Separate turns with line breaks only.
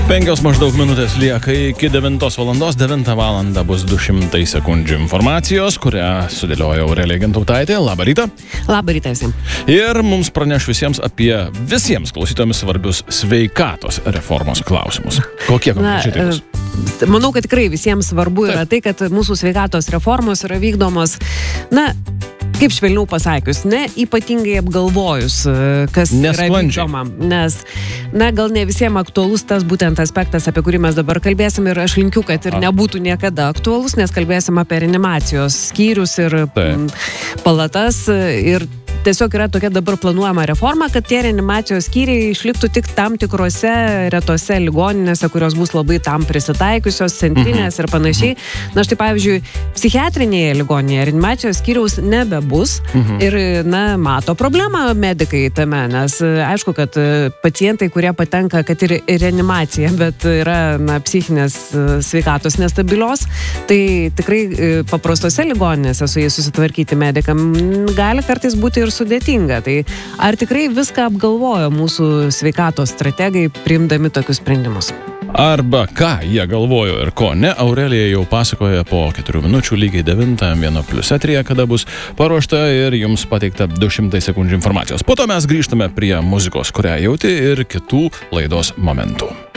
5 maždaug minutės lieka iki 9 valandos. 9 valandą bus 200 sekundžių informacijos, kurią sudėlioja Aurelija Gintautaitė. Labą rytą.
Labą rytą visiems.
Ir mums praneš visiems klausytojams svarbius sveikatos reformos klausimus. Kokie konkrečiai tai bus?
Manau, kad tikrai visiems svarbu yra tai, kad mūsų sveikatos reformos yra vykdomos, kaip švelniau pasakius, ne ypatingai apgalvojus, kas yra vykdoma. Nes, gal ne visiems aktualus tas būtent aspektas, apie kurį mes dabar kalbėsim, ir aš linkiu, kad ir nebūtų niekada aktualus, nes kalbėsim apie reanimacijos skyrius ir palatas. Ir tiesiog yra tokia dabar planuojama reforma, kad tie reanimacijos skyriai išliktų tik tam tikrose retose ligoninėse, kurios bus labai tam prisitaikiusios, centrinės ir panašiai. Na, štai pavyzdžiui, psichiatrinėje ligoninėje reanimacijos skyriaus nebebus ir, mato problemą medikai tame, nes aišku, kad pacientai, kurie patenka, kad ir reanimacija, bet yra, psichinės sveikatos nestabilios, tai tikrai paprastose ligoninėse su jais susitvarkyti medikam gali kartais būti ir sudėtinga. Tai ar tikrai viską apgalvojo mūsų sveikatos strategai, priimdami tokius sprendimus?
Arba ką jie galvojo ir ko ne, Aurelija jau pasakoja po 4 minučių lygiai 9, 1+3, kada bus paruošta ir jums pateikta 200 sekundžių informacijos. Po to mes grįžtame prie muzikos, kurią jauti, ir kitų laidos momentų.